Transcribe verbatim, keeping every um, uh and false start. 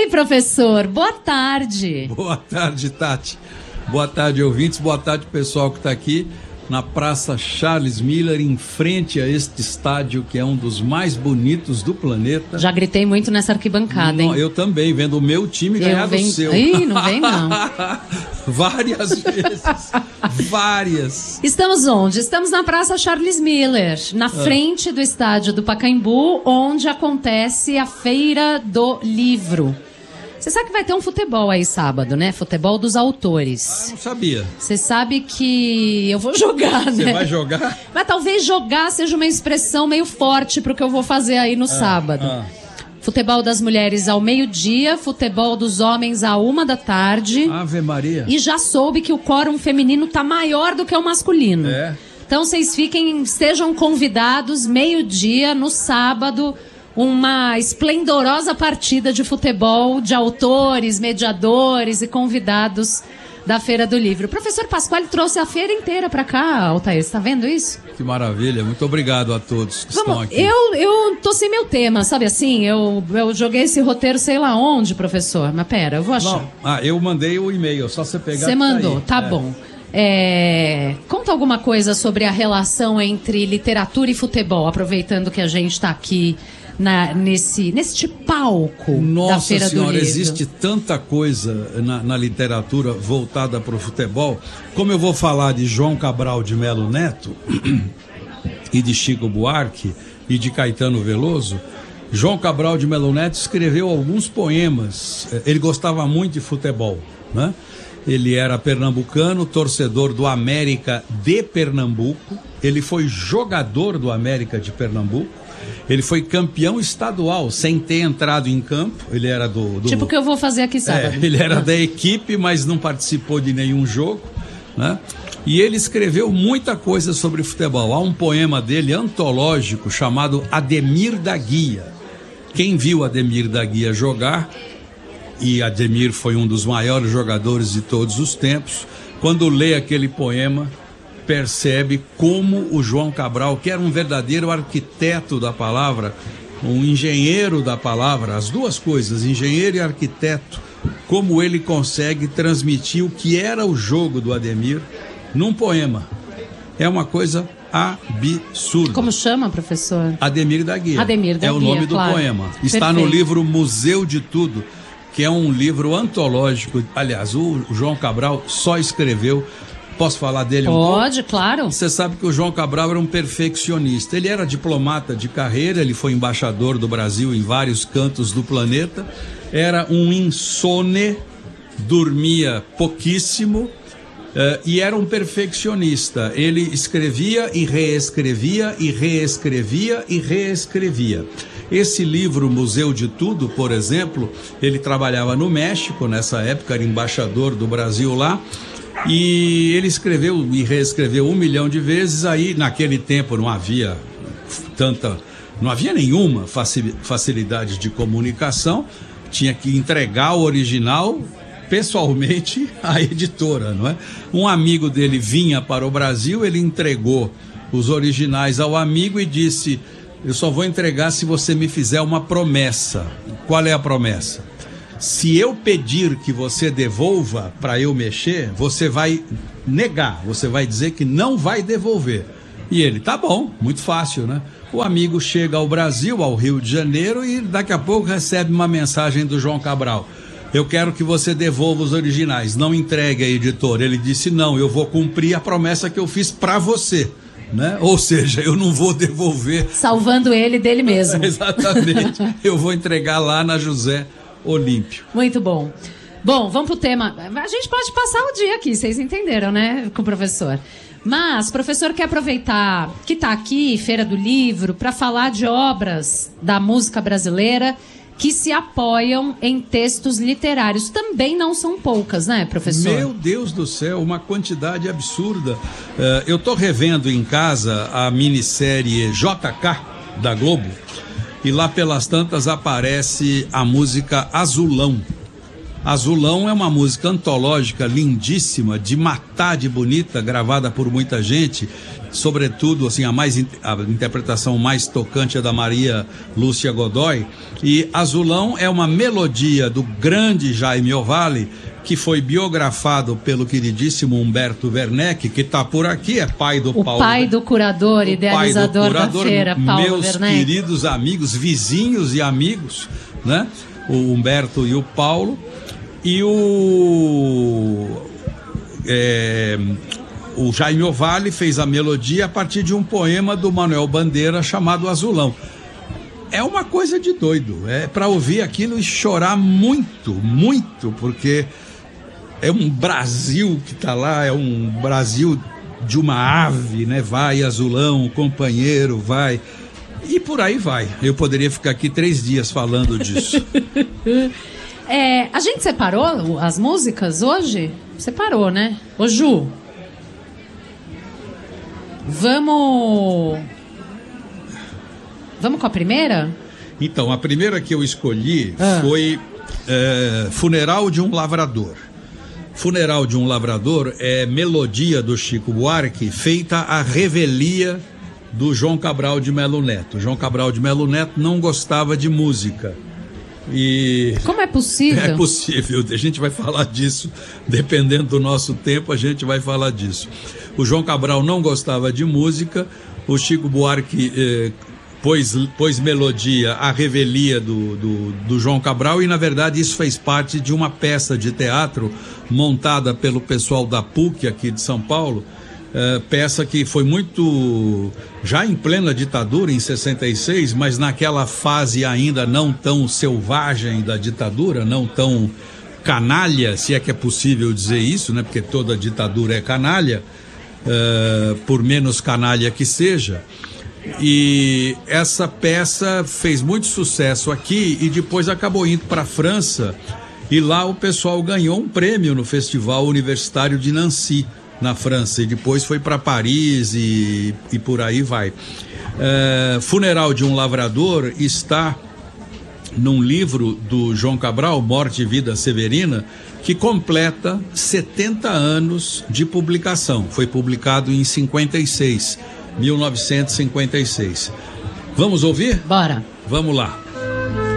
Oi, professor, boa tarde. Boa tarde, Tati. Boa tarde, ouvintes. Boa tarde, pessoal que está aqui na Praça Charles Miller, em frente a este estádio que é um dos mais bonitos do planeta. Já gritei muito nessa arquibancada, hein? Eu também, vendo o meu time eu ganhar venho... do seu. Ih, não vem não. Várias vezes. Várias. Estamos onde? Estamos na Praça Charles Miller, na frente do estádio do Pacaembu, onde acontece a Feira do Livro. Você sabe que vai ter um futebol aí sábado, né? Futebol dos autores. Ah, não sabia. Você sabe que eu vou jogar, Você né? Você vai jogar? Mas talvez jogar seja uma expressão meio forte pro que eu vou fazer aí no ah, sábado. Ah. Futebol das mulheres ao meio-dia, futebol dos homens à uma da tarde. Ave Maria. E já soube que o quórum feminino tá maior do que o masculino. É. Então vocês fiquem, estejam convidados, meio-dia, no sábado, uma esplendorosa partida de futebol de autores, mediadores e convidados da Feira do Livro. O professor Pasquale trouxe a feira inteira para cá, Altair, você tá vendo isso? Que maravilha, muito obrigado a todos que Vamos, estão aqui. Eu, eu tô sem meu tema, sabe assim? Eu, eu joguei esse roteiro sei lá onde, professor, mas pera, eu vou achar. Não, ah, eu mandei o e-mail, só você pegar. Você mandou, tá, tá é. bom. É, conta alguma coisa sobre a relação entre literatura e futebol, aproveitando que a gente está aqui Na, nesse, neste palco Nossa da Feira senhora, do Livro. Existe tanta coisa na, na literatura voltada para o futebol. Como eu vou falar de João Cabral de Melo Neto e de Chico Buarque e de Caetano Veloso, João Cabral de Melo Neto escreveu alguns poemas. Ele gostava muito de futebol, né? Ele era pernambucano, torcedor do América de Pernambuco. Ele foi jogador do América de Pernambuco. Ele foi campeão estadual sem ter entrado em campo. Ele era do... do tipo o que eu vou fazer aqui sábado. É, ele era ah. da equipe, mas não participou de nenhum jogo, né? E ele escreveu muita coisa sobre futebol. Há um poema dele antológico chamado Ademir da Guia. Quem viu Ademir da Guia jogar, e Ademir foi um dos maiores jogadores de todos os tempos, quando lê aquele poema, percebe como o João Cabral, que era um verdadeiro arquiteto da palavra, um engenheiro da palavra, as duas coisas, engenheiro e arquiteto, como ele consegue transmitir o que era o jogo do Ademir num poema. É uma coisa absurda. Como chama, professor? Ademir da Guia. Ademir da É o Guia, nome do claro. poema. Está Perfeito. no livro Museu de Tudo, que é um livro antológico. Aliás, o João Cabral só escreveu. Posso falar dele um pouco? Pode, claro. Você sabe que o João Cabral era um perfeccionista. Ele era diplomata de carreira, ele foi embaixador do Brasil em vários cantos do planeta. Era um insone, dormia pouquíssimo uh, e era um perfeccionista. Ele escrevia e reescrevia e reescrevia e reescrevia. Esse livro, Museu de Tudo, por exemplo, ele trabalhava no México nessa época, era embaixador do Brasil lá. E ele escreveu e reescreveu um milhão de vezes. Aí naquele tempo não havia tanta, não havia nenhuma facilidade de comunicação. Tinha que entregar o original pessoalmente à editora, não é? Um amigo dele vinha para o Brasil, ele entregou os originais ao amigo e disse: eu só vou entregar se você me fizer uma promessa. Qual é a promessa? Se eu pedir que você devolva para eu mexer, você vai negar, você vai dizer que não vai devolver. E ele, tá bom, muito fácil, né? O amigo chega ao Brasil, ao Rio de Janeiro, e daqui a pouco recebe uma mensagem do João Cabral: eu quero que você devolva os originais, não entregue a editora. Ele disse: não, eu vou cumprir a promessa que eu fiz para você, né? Ou seja, eu não vou devolver. Salvando ele dele mesmo. Exatamente, eu vou entregar lá na José Olímpio. Muito bom. Bom, vamos pro tema. A gente pode passar o dia aqui, vocês entenderam, né, com o professor. Mas o professor quer aproveitar que está aqui, Feira do Livro, para falar de obras da música brasileira que se apoiam em textos literários. Também não são poucas, né, professor? Meu Deus do céu, uma quantidade absurda. Uh, eu estou revendo em casa a minissérie J K da Globo. E lá pelas tantas aparece a música Azulão. Azulão é uma música antológica lindíssima, de matar de bonita, gravada por muita gente, sobretudo assim, a, mais, a interpretação mais tocante é da Maria Lúcia Godoy. E Azulão é uma melodia do grande Jaime Ovalle, que foi biografado pelo queridíssimo Humberto Werneck, que está por aqui, é pai do o Paulo. O pai do curador, idealizador da feira, Paulo meus Werneck. Meus queridos amigos, vizinhos e amigos, né? O Humberto e o Paulo. E o, é, o Jaime Ovalle fez a melodia a partir de um poema do Manuel Bandeira chamado Azulão. É uma coisa de doido, é para ouvir aquilo e chorar muito, muito, porque é um Brasil que está lá, é um Brasil de uma ave, né? Vai, Azulão, companheiro, vai. E por aí vai. Eu poderia ficar aqui três dias falando disso. É, a gente separou as músicas hoje? Separou, né? Ô Ju, vamos... Vamos com a primeira? Então, a primeira que eu escolhi ah. foi é, Funeral de um Lavrador. Funeral de um Lavrador é melodia do Chico Buarque feita à revelia do João Cabral de Melo Neto. João Cabral de Melo Neto não gostava de música. E como é possível? É possível, a gente vai falar disso, dependendo do nosso tempo, a gente vai falar disso. O João Cabral não gostava de música, o Chico Buarque eh, pôs, pôs melodia à revelia do, do, do João Cabral, e na verdade isso fez parte de uma peça de teatro montada pelo pessoal da P U C aqui de São Paulo. Uh, peça que foi muito, já em plena ditadura, em sessenta e seis, mas naquela fase ainda não tão selvagem da ditadura, não tão canalha, se é que é possível dizer isso, né? Porque toda ditadura é canalha, uh, por menos canalha que seja. E essa peça fez muito sucesso aqui e depois acabou indo para a França, e lá o pessoal ganhou um prêmio no Festival Universitário de Nancy, na França, e depois foi para Paris e, e por aí vai. É, Funeral de um Lavrador está num livro do João Cabral, Morte e Vida Severina, que completa setenta anos de publicação. Foi publicado em cinquenta e seis, mil novecentos e cinquenta e seis. Vamos ouvir? Bora. Vamos lá.